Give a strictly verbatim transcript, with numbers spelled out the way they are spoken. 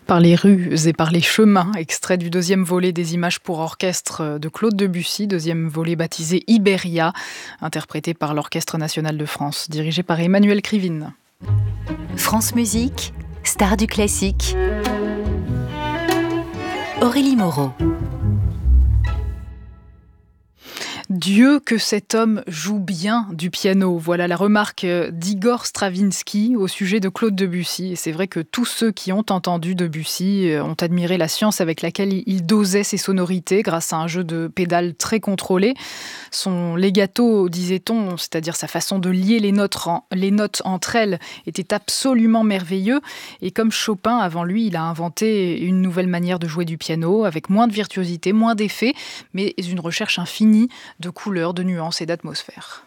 Par les rues et par les chemins, extrait du deuxième volet des images pour orchestre de Claude Debussy, deuxième volet baptisé Iberia, interprété par l'Orchestre national de France, dirigé par Emmanuel Krivine. France Musique, star du classique, Aurélie Moreau. Dieu, que cet homme joue bien du piano. Voilà la remarque d'Igor Stravinsky au sujet de Claude Debussy. Et c'est vrai que tous ceux qui ont entendu Debussy ont admiré la science avec laquelle il dosait ses sonorités grâce à un jeu de pédales très contrôlé. Son legato, disait-on, c'est-à-dire sa façon de lier les notes, en, les notes entre elles, était absolument merveilleux. Et comme Chopin, avant lui, il a inventé une nouvelle manière de jouer du piano avec moins de virtuosité, moins d'effets, mais une recherche infinie de couleurs, de nuances et d'atmosphère.